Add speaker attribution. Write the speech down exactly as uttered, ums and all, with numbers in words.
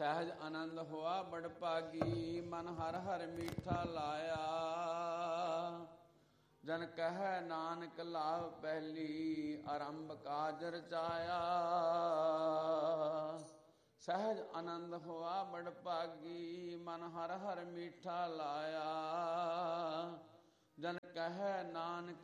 Speaker 1: ਸਹਿਜ ਆਨੰਦ ਹੋਆ ਬੜ ਭਾਗੀ, ਮਨ ਹਰ ਹਰ ਮੀਠਾ ਲਾਇਆ। ਜਨ ਕਹਿ ਨਾਨਕ ਲਾਭ ਪਹਿਲੀ, ਆਰੰਭ ਕਾਜ ਰਚਾਇਆ। ਸਹਿਜ ਆਨੰਦ ਹੋਆ ਬੜ ਭਾਗੀ, ਮਨ ਹਰ ਹਰ ਮੀਠਾ ਲਾਇਆ। ਜਨ ਕਹਿ ਨਾਨਕ